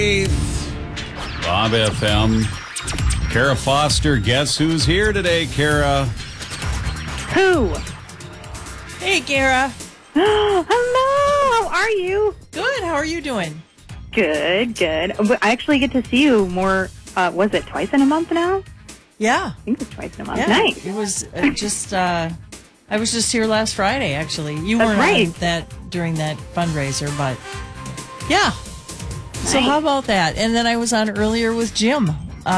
Bob FM. Kara Foster, guess who's here today, Kara? Who? Hey, Kara. Hello, how are you? Good. How are you doing? Good. I actually get to see you more, was it twice in a month now? Yeah. I think it's twice in a month. Yeah. Nice. It was just, I was just here last Friday, actually. You That's weren't right. during that fundraiser, but yeah. So Nice. how about that? And then I was on earlier with Jim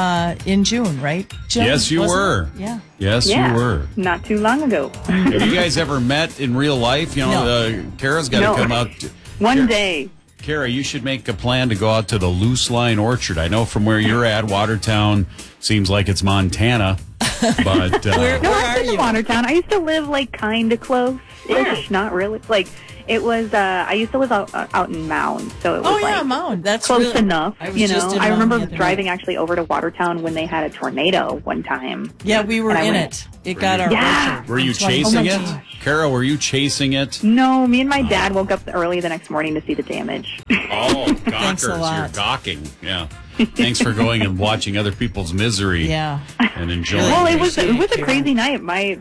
in June, right? Jim, Yes, you wasn't were. it? Yeah. Yes, Yeah. you were. Not too long ago. Have you guys ever met in real life? You know, No. Kara's got to No. come out. One day. Kara, you should make a plan to go out to the Loose Line Orchard. I know from where you're at, Watertown seems like it's Montana, but Where No, are I've been you? to Watertown. I used to live kind of close-ish, not really. It was, I used to live out in Mound, so it was Oh, yeah, Mound. That's close really, enough. I was just in I Mound remember the other driving night. actually over to Watertown when they had a tornado one time. Yeah, we were And I in went- it. It got our Yeah. orchard. were you That's why- chasing my it? gosh. Kara, were you chasing it? No, me and my dad woke up early the next morning to see the damage. Oh, Thanks a gawkers, lot. you're gawking. Yeah. Thanks for going and watching other people's misery. Yeah. And enjoying Well, it. it was a Kara. crazy night. My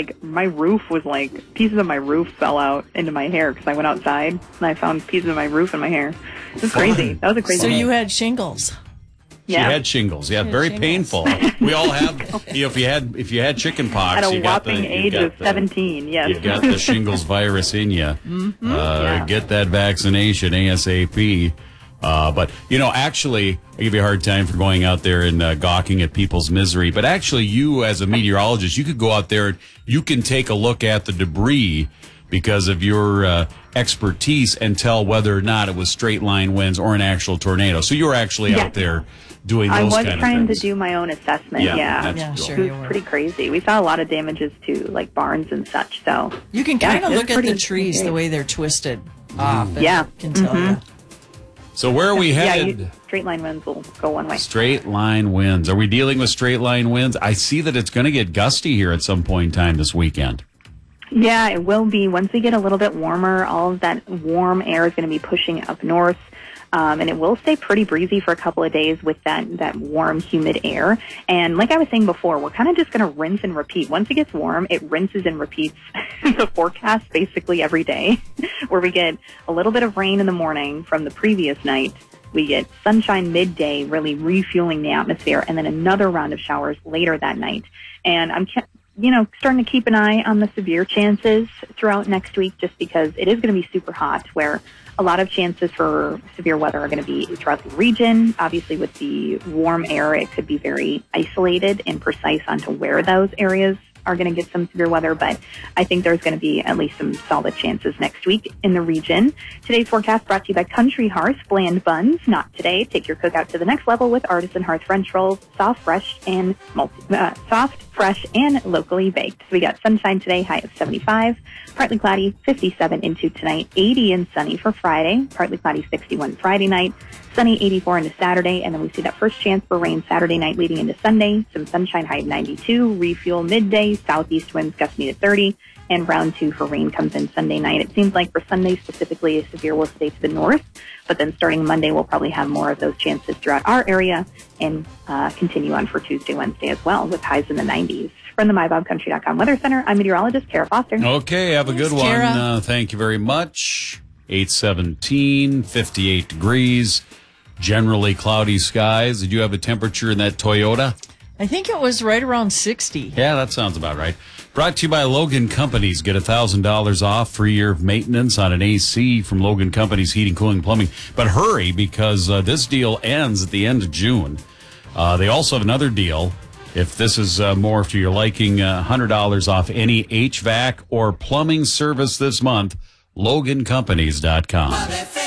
roof was pieces of my roof fell out into my hair because I went outside and I found pieces of my roof in my hair. It was crazy. That was a crazy So night. you had shingles. She yeah. had shingles. Yeah, had very shingles. painful. We all have. You know, if you had chicken pox, At a you got whopping the, you age got of the- 17, yes. You got the shingles virus in you. Yeah. Get that vaccination ASAP. But, actually, I give you a hard time for going out there and gawking at people's misery. But actually, you, as a meteorologist, you could go out there and you can take a look at the debris because of your expertise and tell whether or not it was straight line winds or an actual tornado. So you were actually Yeah. out there doing I those was kind of trying to things. do my own assessment, Yeah, yeah. that's Yeah, cool. sure. It you was were. pretty crazy. We saw a lot of damages to barns and such, so. You can Yeah, kind of it was look at the pretty trees scary. the way they're twisted off. and Yeah. I can tell you. So where are we Yeah, headed? straight line winds will go one way. Straight line winds. Are we dealing with straight line winds? I see that it's going to get gusty here at some point in time this weekend. Yeah, it will be. Once we get a little bit warmer, all of that warm air is going to be pushing up north. And it will stay pretty breezy for a couple of days with that warm, humid air. And like I was saying before, we're kind of just going to rinse and repeat. Once it gets warm, it rinses and repeats the forecast basically every day, where we get a little bit of rain in the morning from the previous night. We get sunshine midday, really refueling the atmosphere, and then another round of showers later that night. And I'm starting to keep an eye on the severe chances throughout next week just because it is going to be super hot where a lot of chances for severe weather are going to be throughout the region. Obviously, with the warm air, it could be very isolated and precise onto where those areas are going to get some severe weather, but I think there's going to be at least some solid chances next week in the region. Today's forecast brought to you by Country Hearth Bland Buns. Not today. Take your cookout to the next level with Artisan Hearth French rolls, soft, fresh, and locally baked. So we got sunshine today, high of 75, partly cloudy, 57 into tonight, 80 and sunny for Friday, partly cloudy, 61 Friday night, sunny 84 into Saturday, and then we see that first chance for rain Saturday night leading into Sunday, some sunshine, high of 92, refuel midday, southeast winds gusting to 30, and round 2 for rain comes in Sunday night. It seems like for Sunday specifically, severe will stay to the north, but then starting Monday, we'll probably have more of those chances throughout our area and continue on for Tuesday, Wednesday as well with highs in the 90s. From the MyBobCountry.com Weather Center, I'm meteorologist Kara Foster. Okay, have a good Thanks, one. Kara. Thank you very much. 8:17, 58 degrees, generally cloudy skies. Did you have a temperature in that Toyota? I think it was right around 60. Yeah, that sounds about right. Brought to you by Logan Companies. Get $1,000 off, free year of maintenance on an AC from Logan Companies Heating, Cooling, Plumbing. But hurry, because this deal ends at the end of June. They also have another deal. If this is more to your liking, $100 off any HVAC or plumbing service this month, LoganCompanies.com.